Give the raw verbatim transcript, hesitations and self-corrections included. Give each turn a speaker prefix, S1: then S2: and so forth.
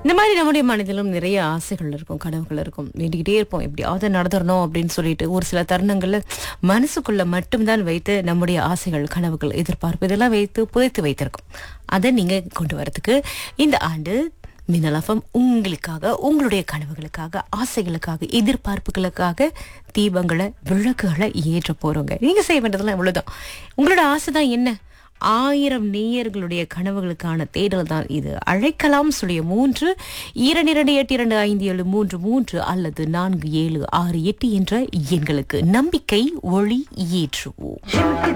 S1: இந்த மாதிரி நம்முடைய மனதிலும் நிறைய ஆசைகள் இருக்கும், கனவுகள் இருக்கும். வேண்டிக்கிட்டே இருப்போம், எப்படியாவது நடந்துடணும் அப்படின்னு சொல்லிட்டு. ஒரு சில தருணங்கள்ல மனசுக்குள்ள மட்டும்தான் வைத்து நம்முடைய ஆசைகள், கனவுகள், எதிர்பார்ப்பு இதெல்லாம் வைத்து புதைத்து வைத்திருக்கும். அதை நீங்க கொண்டு வரதுக்கு இந்த ஆண்டு மின்னல் எஃப்எம் உங்களுக்காக, உங்களுடைய கனவுகளுக்காக, ஆசைகளுக்காக, எதிர்பார்ப்புகளுக்காக தீபங்களை, விளக்குகளை ஏற்ற போறோங்க. நீங்க செய்ய வேண்டியதெல்லாம் இவ்வளவுதான். உங்களோட ஆசை தான் என்ன? ஆயிரம் நேயர்களுடைய கனவுகளுக்கான தேடல் தான் இது. அழைக்கலாம் சொல்லிய மூன்று இரண்டு இரண்டு எட்டு இரண்டு ஐந்து ஏழு மூன்று மூன்று அல்லது நான்கு ஏழு ஆறு எட்டு என்ற எண்களுக்கு. நம்பிக்கை ஒளி ஏற்றுவோம்.